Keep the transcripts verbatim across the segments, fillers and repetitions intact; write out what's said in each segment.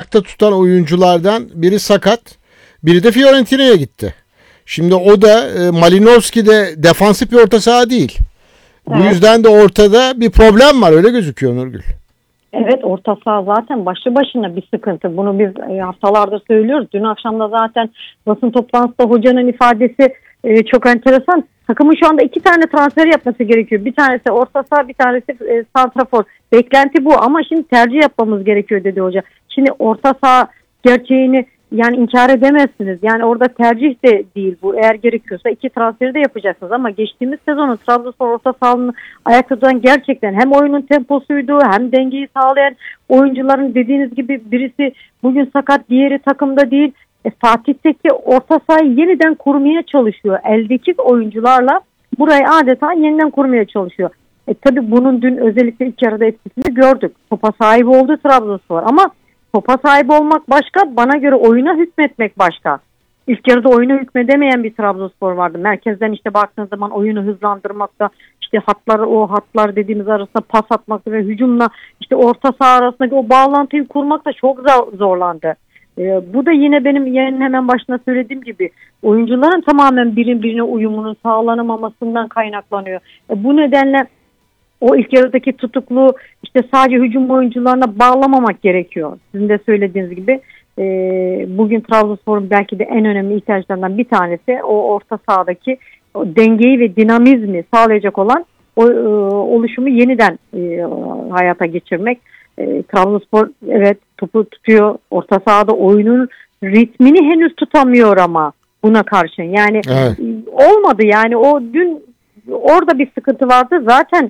ayakta tutan oyunculardan biri sakat, biri de Fiorentina'ya gitti. Şimdi o da e, Malinowski de defansif bir orta saha değil. Bu Evet. yüzden de ortada bir problem var, öyle gözüküyor Nurgül. Evet, orta saha zaten başlı başına bir sıkıntı. Bunu biz e, haftalardır söylüyoruz. Dün akşam da zaten basın toplantısında hocanın ifadesi e, çok enteresan. Takımın şu anda iki tane transfer yapması gerekiyor. Bir tanesi orta saha, bir tanesi e, santrafor. Beklenti bu ama şimdi tercih yapmamız gerekiyor dedi hoca. Şimdi orta saha gerçeğini yani inkar edemezsiniz. Yani orada tercih de değil bu. Eğer gerekiyorsa iki transferi de yapacaksınız. Ama geçtiğimiz sezonun Trabzonspor orta sahanın ayakta tutan gerçekten hem oyunun temposuydu hem dengeyi sağlayan oyuncuların dediğiniz gibi birisi bugün sakat, diğeri takımda değil. E, Fatih Tekke orta sahayı yeniden kurmaya çalışıyor. Eldeki oyuncularla burayı adeta yeniden kurmaya çalışıyor. E, tabii bunun dün özellikle ilk yarıda etkisini gördük. Topa sahibi oldu Trabzonspor ama topa sahip olmak başka, bana göre oyuna hükmetmek başka. İlk yarıda oyuna hükmedemeyen bir Trabzonspor vardı. Merkezden işte baktığınız zaman oyunu hızlandırmakta, işte hatları o hatlar dediğimiz arasında pas atmakta ve hücumla işte orta saha arasındaki o bağlantıyı kurmakta çok zorlandı. Ee, bu da yine benim yayının hemen başına söylediğim gibi oyuncuların tamamen birbirine uyumunun sağlanamamasından kaynaklanıyor. E, bu nedenle o ilk yarıdaki tutukluğu işte sadece hücum oyuncularına bağlamamak gerekiyor. Sizin de söylediğiniz gibi e, bugün Trabzonspor'un belki de en önemli ihtiyaçlarından bir tanesi o orta sahadaki o dengeyi ve dinamizmi sağlayacak olan o e, oluşumu yeniden e, hayata geçirmek. E, Trabzonspor evet topu tutuyor, orta sahada oyunun ritmini henüz tutamıyor ama buna karşın yani Evet. olmadı yani o dün orada bir sıkıntı vardı zaten.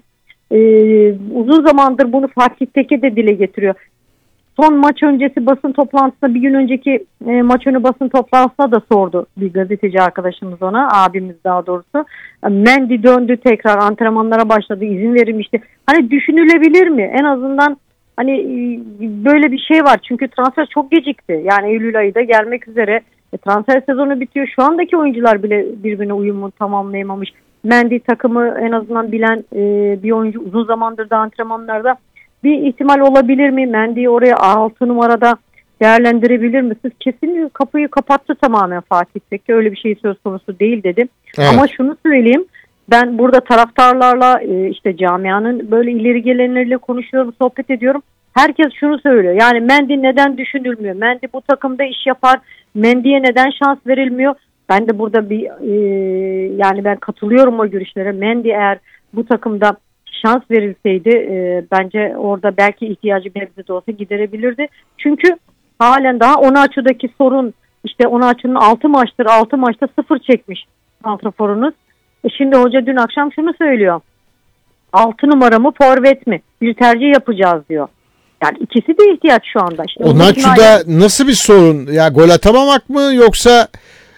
Ee, uzun zamandır bunu Fatih Tekke de dile getiriyor. Son maç öncesi basın toplantısında bir gün önceki e, maç önü basın toplantısında da sordu bir gazeteci arkadaşımız ona, abimiz daha doğrusu. Mendy döndü tekrar antrenmanlara başladı, izin verilmişti. Hani düşünülebilir mi? En azından hani e, böyle bir şey var çünkü transfer çok gecikti. Yani Eylül ayı da gelmek üzere. E, transfer sezonu bitiyor. Şu andaki oyuncular bile birbirine uyumu tamamlayamamış. Mendy takımı en azından bilen e, bir oyuncu, uzun zamandır da antrenmanlarda bir ihtimal olabilir mi? Mendy'yi oraya altı numarada değerlendirebilir misiniz? Kesin kapıyı kapattı tamamen Fatih Tekke. Öyle bir şey söz konusu değil dedi. Evet. Ama şunu söyleyeyim. Ben burada taraftarlarla e, işte camianın böyle ileri gelenleriyle konuşuyorum, sohbet ediyorum. Herkes şunu söylüyor. Yani Mendy neden düşünülmüyor? Mendy bu takımda iş yapar. Mendy'ye neden şans verilmiyor? Ben de burada bir e, yani ben katılıyorum o görüşlere. Mendy eğer bu takımda şans verilseydi e, bence orada belki ihtiyacı bir nebze de olsa giderebilirdi. Çünkü halen daha Onaçu'daki sorun işte Onaçu'nun altı maçtır altı maçta sıfır çekmiş santraforunuz. E şimdi hoca dün akşam şunu söylüyor. altı numara mı forvet mi? Bir tercih yapacağız diyor. Yani ikisi de ihtiyaç şu anda. İşte Onaçu'da nasıl bir sorun? Ya gol atamamak mı yoksa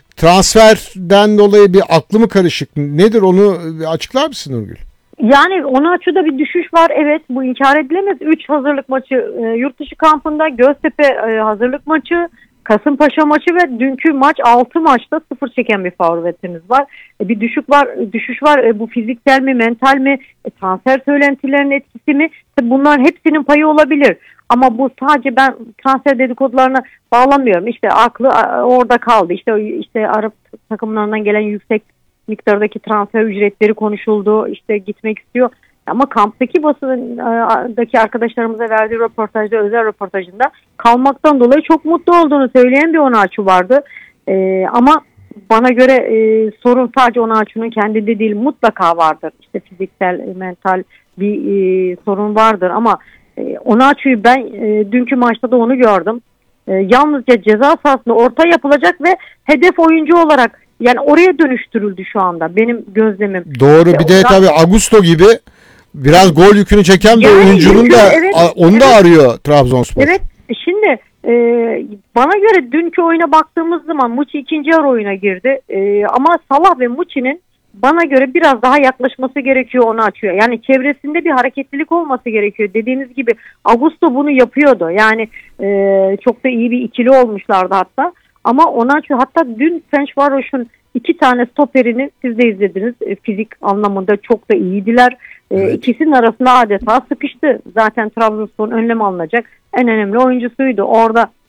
transferden dolayı bir aklı mı karışık? Nedir, onu açıklar mısın Nurgül? Yani Onaçu'da bir düşüş var. Evet, bu inkar edilemez. üç hazırlık maçı e, yurt dışı kampında, Göztepe e, hazırlık maçı, Kasımpaşa maçı ve dünkü maç altı maçta sıfır çeken bir forvetiniz var. E, bir düşük var, düşüş var. E, bu fiziksel mi, mental mi, e, transfer söylentilerinin etkisi mi? Tabii bunların hepsinin payı olabilir. Ama bu sadece ben transfer dedikodularına bağlamıyorum. İşte aklı a, orada kaldı. İşte işte Arap takımlarından gelen yüksek miktardaki transfer ücretleri konuşuldu. İşte gitmek istiyor. Ama kamptaki basındaki arkadaşlarımıza verdiği röportajda, özel röportajında kalmaktan dolayı çok mutlu olduğunu söyleyen bir Onaçu vardı. Ee, ama bana göre e, sorun sadece Onaçu'nun kendinde değil, mutlaka vardır. İşte fiziksel, mental bir e, sorun vardır ama e, Onaçu'yu ben e, dünkü maçta da onu gördüm. E, yalnızca ceza sahasında orta yapılacak ve hedef oyuncu olarak yani oraya dönüştürüldü şu anda benim gözlemim. Doğru, bir de ondan... tabii Augusto gibi biraz gol yükünü çeken bir yani oyuncunun yükü, da evet, onu evet. da arıyor Trabzonspor. Evet, şimdi e, bana göre dünkü oyuna baktığımız zaman Muçi ikinci yarı oyuna girdi. E, ama Salah ve Muçi'nin bana göre biraz daha yaklaşması gerekiyor, onu açıyor. Yani çevresinde bir hareketlilik olması gerekiyor. Dediğiniz gibi Augusto bunu yapıyordu. Yani e, çok da iyi bir ikili olmuşlardı hatta. Ama Onaçu, hatta dün Fenerbahçe'nin iki tane stoperini siz de izlediniz. E, fizik anlamında çok da iyiydiler. E, evet. İkisinin arasında adeta sıkıştı. Zaten Trabzonspor'un önlem alınacak en önemli oyuncusuydu. Orada